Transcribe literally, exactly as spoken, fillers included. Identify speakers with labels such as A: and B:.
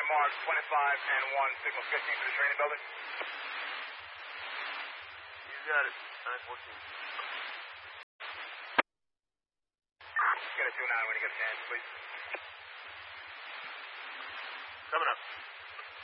A: Mars twenty-five and one, signal fifteen for the training building.
B: You got it, nine fourteen.
A: Get a two nine when you get a chance, please.
B: Coming up.